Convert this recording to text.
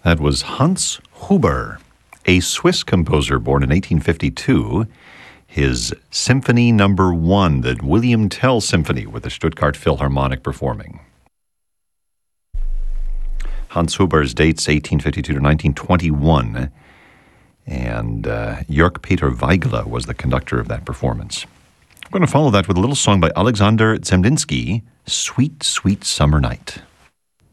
That was Hans Huber, a Swiss composer born in 1852. His Symphony Number 1, the William Tell Symphony, with the Stuttgart Philharmonic performing. Hans Huber's dates 1852 to 1921, and Jörg Peter Weigele was the conductor of that performance. I'm going to follow that with a little song by Alexander Zemlinsky, Sweet, Sweet Summer Night.